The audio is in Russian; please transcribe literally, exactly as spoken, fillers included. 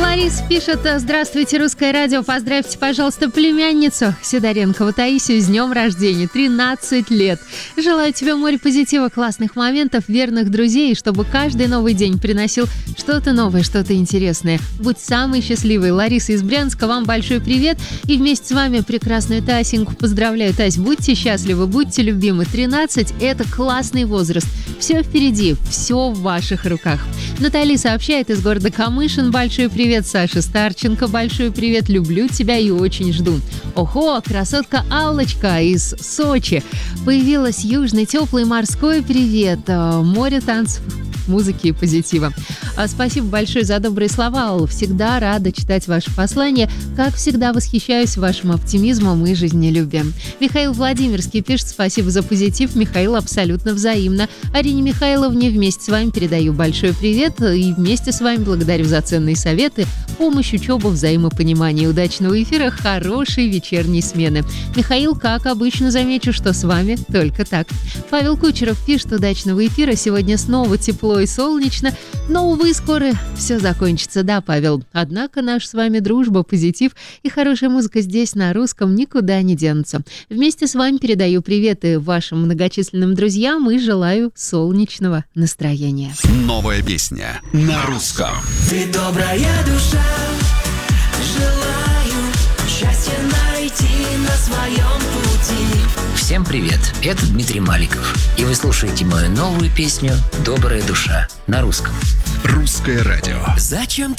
Лариса пишет: здравствуйте, Русское радио, поздравьте, пожалуйста, племянницу Сидоренкову Таисию с днем рождения, тринадцать лет. Желаю тебе море позитива, классных моментов, верных друзей, и чтобы каждый новый день приносил что-то новое, что-то интересное. Будь самой счастливой. Лариса из Брянска, вам большой привет. И вместе с вами прекрасную Тасеньку поздравляю. Тась, будьте счастливы, будьте любимы. тринадцать – это классный возраст. Все впереди, все в ваших руках. Наталья сообщает из города Камышин: большой привет. Саша Старченко, большой привет. Люблю тебя и очень жду. Ого, красотка Аллочка из Сочи. Появилась южный теплый морской привет. Море танцев, музыки и позитива. Спасибо большое за добрые слова, Алла. Всегда рада читать ваши послания. Как всегда, восхищаюсь вашим оптимизмом и жизнелюбием. Михаил Владимирский пишет: спасибо за позитив. Михаил, абсолютно взаимно. Арине Михайловне вместе с вами передаю большой привет. И вместе с вами благодарю за ценные советы, помощь, учебу, взаимопонимание. Удачного эфира, хорошей вечерней смены. Михаил, как обычно, замечу, что с вами только так. Павел Кучеров пишет: удачного эфира. Сегодня снова тепло и солнечно, но, увы, скоро все закончится. Да, Павел, однако наша с вами дружба, позитив и хорошая музыка здесь, на русском, никуда не денутся. Вместе с вами передаю приветы вашим многочисленным друзьям и желаю солнечного настроения. Новая песня на русском. Ты добрая душа, желаю счастья найти на своем пути. Всем привет, это Дмитрий Маликов, и вы слушаете мою новую песню «Добрая душа» на русском. Русское радио. Зачем ты